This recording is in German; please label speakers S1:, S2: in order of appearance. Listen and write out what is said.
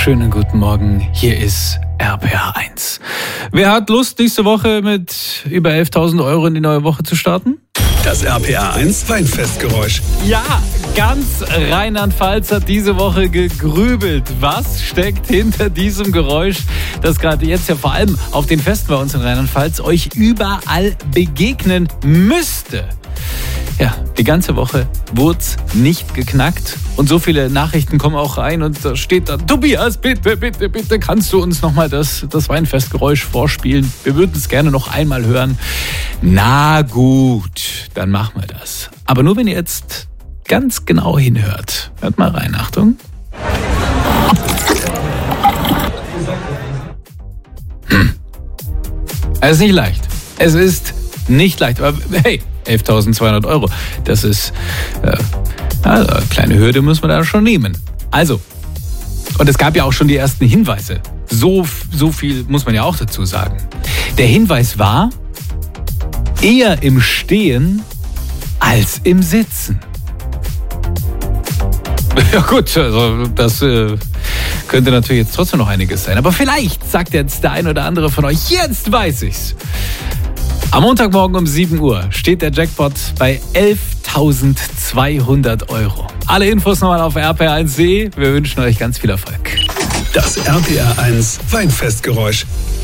S1: Schönen guten Morgen, hier ist RPA1. Wer hat Lust, nächste Woche mit über 11.000 Euro in die neue Woche zu starten?
S2: Das RPA1 Weinfestgeräusch.
S1: Ja, ganz Rheinland-Pfalz hat diese Woche gegrübelt. Was steckt hinter diesem Geräusch, das gerade jetzt ja vor allem auf den Festen bei uns in Rheinland-Pfalz euch überall begegnen müsste? Ja, die ganze Woche wurde es nicht geknackt und so viele Nachrichten kommen auch rein und da steht dann: Tobias, bitte, kannst du uns nochmal das Weinfestgeräusch vorspielen? Wir würden es gerne noch einmal hören. Na gut, dann machen wir das. Aber nur, wenn ihr jetzt ganz genau hinhört. Hört mal rein, Achtung. Es ist nicht leicht. Es ist nicht leicht, aber hey, 11.200 Euro, das ist, eine kleine Hürde muss man da schon nehmen. Also, und es gab ja auch schon die ersten Hinweise. So viel muss man ja auch dazu sagen. Der Hinweis war, eher im Stehen als im Sitzen. Ja gut, also das könnte natürlich jetzt trotzdem noch einiges sein. Aber vielleicht sagt jetzt der ein oder andere von euch: Jetzt weiß ich's. Am Montagmorgen um 7 Uhr steht der Jackpot bei 11.200 Euro. Alle Infos nochmal auf rpa1.de. Wir wünschen euch ganz viel Erfolg.
S2: Das RPA1 Weinfestgeräusch.